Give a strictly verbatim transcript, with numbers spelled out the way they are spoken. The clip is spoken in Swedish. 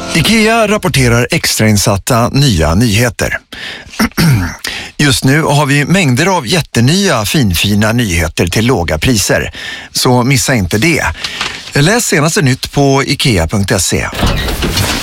IKEA rapporterar extrainsatta nya nyheter. Just nu har vi mängder av jättenya finfina nyheter till låga priser. Så missa inte det. Läs senaste nytt på ikea punkt se.